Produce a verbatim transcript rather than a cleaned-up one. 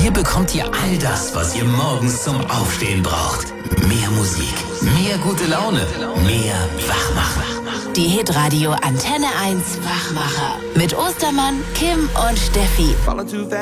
Hier bekommt ihr all das, was ihr morgens zum Aufstehen braucht. Mehr Musik, mehr gute Laune, mehr Wachmacher. Die Hitradio Antenne eins Wachmacher. Mit Ostermann, Kim und Steffi.